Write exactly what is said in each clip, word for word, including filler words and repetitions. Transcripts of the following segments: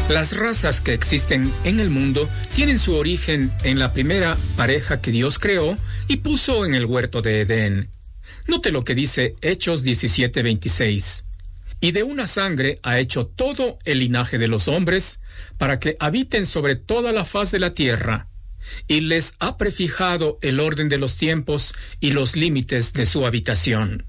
Las razas que existen en el mundo tienen su origen en la primera pareja que Dios creó y puso en el huerto de Edén. Note lo que dice Hechos diecisiete veintiséis. Y de una sangre ha hecho todo el linaje de los hombres, para que habiten sobre toda la faz de la tierra, y les ha prefijado el orden de los tiempos y los límites de su habitación.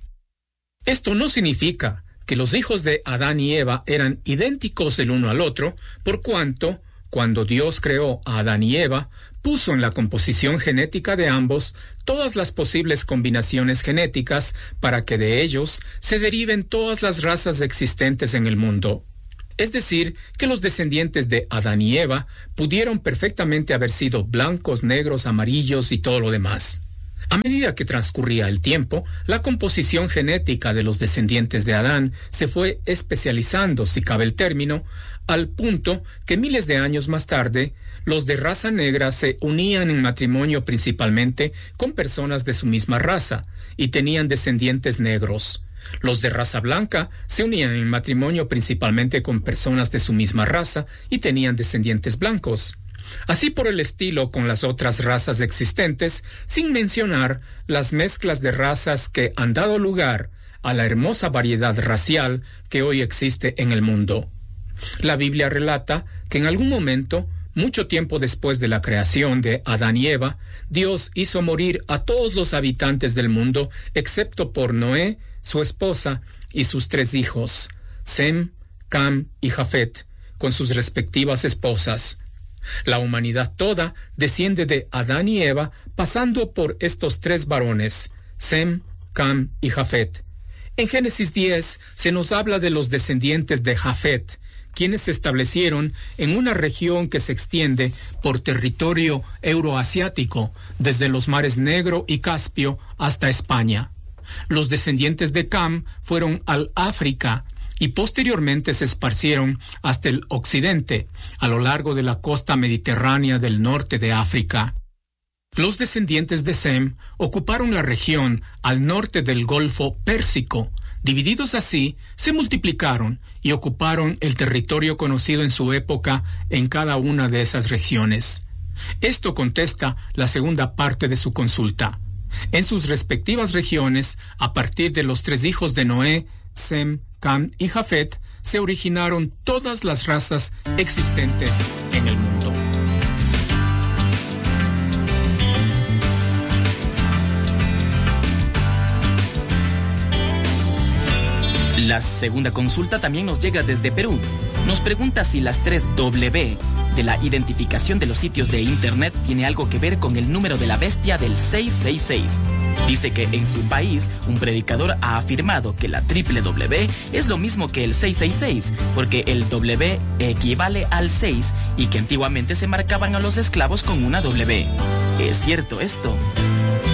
Esto no significa que los hijos de Adán y Eva eran idénticos el uno al otro, por cuanto, cuando Dios creó a Adán y Eva, puso en la composición genética de ambos todas las posibles combinaciones genéticas para que de ellos se deriven todas las razas existentes en el mundo. Es decir, que los descendientes de Adán y Eva pudieron perfectamente haber sido blancos, negros, amarillos y todo lo demás. A medida que transcurría el tiempo, la composición genética de los descendientes de Adán se fue especializando, si cabe el término, al punto que miles de años más tarde, los de raza negra se unían en matrimonio principalmente con personas de su misma raza y tenían descendientes negros. Los de raza blanca se unían en matrimonio principalmente con personas de su misma raza y tenían descendientes blancos. Así por el estilo con las otras razas existentes, sin mencionar las mezclas de razas que han dado lugar a la hermosa variedad racial que hoy existe en el mundo. La Biblia relata que en algún momento, mucho tiempo después de la creación de Adán y Eva, Dios hizo morir a todos los habitantes del mundo, excepto por Noé, su esposa y sus tres hijos, Sem, Cam y Jafet, con sus respectivas esposas. La humanidad toda desciende de Adán y Eva, pasando por estos tres varones, Sem, Cam y Jafet. En Génesis diez se nos habla de los descendientes de Jafet, quienes se establecieron en una región que se extiende por territorio euroasiático, desde los mares Negro y Caspio hasta España. Los descendientes de Cam fueron al África y posteriormente se esparcieron hasta el occidente, a lo largo de la costa mediterránea del norte de África. Los descendientes de Sem ocuparon la región al norte del Golfo Pérsico. Divididos así, se multiplicaron y ocuparon el territorio conocido en su época en cada una de esas regiones. Esto contesta la segunda parte de su consulta. En sus respectivas regiones, a partir de los tres hijos de Noé, Sem, Cam y Jafet, se originaron todas las razas existentes en el mundo. La segunda consulta también nos llega desde Perú. Nos pregunta si las tres W de la identificación de los sitios de Internet tiene algo que ver con el número de la bestia del seiscientos sesenta y seis. Dice que en su país un predicador ha afirmado que la triple W es lo mismo que el seiscientos sesenta y seis, porque el W equivale al seis y que antiguamente se marcaban a los esclavos con una W. ¿Es cierto esto?